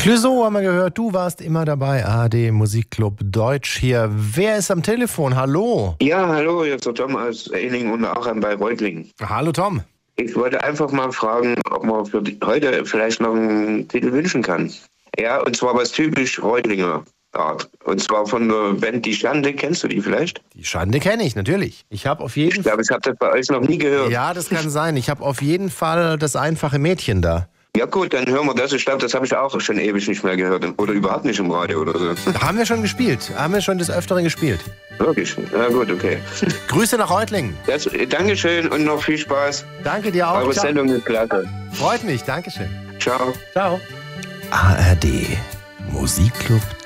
Clouseau haben wir gehört, du warst immer dabei. ARD Musikclub Deutsch hier. Wer ist am Telefon? Hallo. Ja, hallo, jetzt der Tom aus Ehling und Aachen bei Reutlingen. Hallo Tom. Ich wollte einfach mal fragen, ob man für heute vielleicht noch einen Titel wünschen kann. Ja, und zwar was typisch Reutlinger Art. Und zwar von der Band Die Schande. Kennst du die vielleicht? Die Schande kenne ich, natürlich. Ich habe Ich glaube, ich habe das bei euch noch nie gehört. Ja, das kann sein. Ich habe auf jeden Fall das einfache Mädchen da. Ja gut, dann hören wir das. Ich glaube, das habe ich auch schon ewig nicht mehr gehört. Oder überhaupt nicht im Radio oder so. Haben wir schon gespielt. Haben wir schon des Öfteren gespielt. Wirklich? Ja gut, okay. Grüße nach Reutlingen. Dankeschön und noch viel Spaß. Danke dir auch. Eure Ciao. Sendung ist klasse. Freut mich. Dankeschön. Ciao. Ciao. ARD Musikclub